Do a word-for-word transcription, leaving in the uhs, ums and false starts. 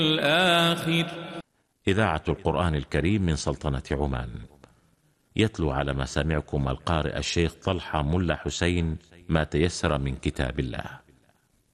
الآخر. إذاعة القرآن الكريم من سلطنة عمان، يتلو على مسامعكم القارئ الشيخ طلحة ملا حسين ما تيسر من كتاب الله.